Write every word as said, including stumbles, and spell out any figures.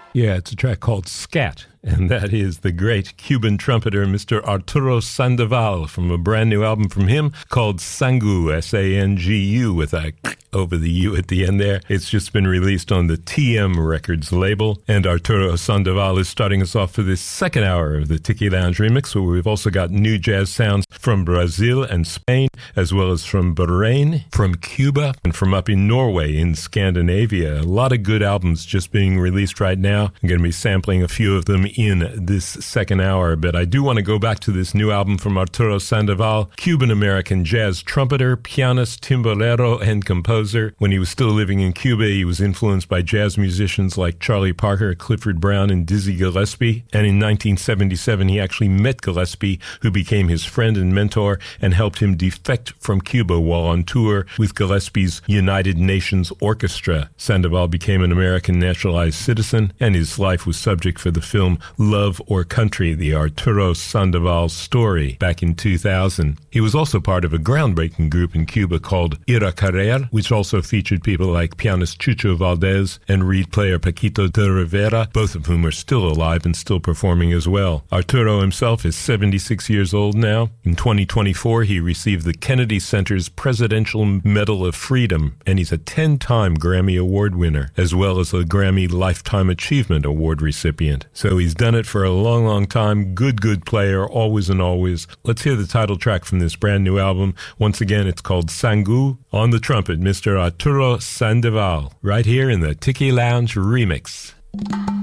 Yeah, it's a track called Scat, and that is the great Cuban trumpeter Mister Arturo Sandoval from a brand new album from him called Sangu, S A N G U, with a over the U at the end there. It's just been released on the T M Records label, and Arturo Sandoval is starting us off for this second hour of the Tiki Lounge Remix, where we've also got new jazz sounds from Brazil and Spain, as well as from Bahrain, from Cuba, and from up in Norway in Scandinavia. A lot of good albums just being released right now. I'm going to be sampling a few of them in this second hour, but I do want to go back to this new album from Arturo Sandoval, Cuban-American jazz trumpeter, pianist, timbalero, and composer. When he was still living in Cuba, he was influenced by jazz musicians like Charlie Parker, Clifford Brown, and Dizzy Gillespie, and in nineteen seventy-seven he actually met Gillespie, who became his friend and mentor and helped him defect from Cuba while on tour with Gillespie's United Nations Orchestra. Sandoval became an American naturalized citizen, and his life was subject for the film Love or Country, the Arturo Sandoval story, back in two thousand. He was also part of a groundbreaking group in Cuba called Ira Carrer, which also featured people like pianist Chucho Valdez and reed player Paquito de Rivera, both of whom are still alive and still performing as well. Arturo himself is seventy-six years old now. In twenty twenty-four, he received the Kennedy Center's Presidential Medal of Freedom, and he's a ten-time Grammy Award winner, as well as a Grammy Lifetime Achievement Award recipient. So he's done it for a long, long time. Good, good player, always and always. Let's hear the title track from this brand new album. Once again, it's called Sangu. On the trumpet, Mister Arturo Sandoval, right here in the Tiki Lounge Remix.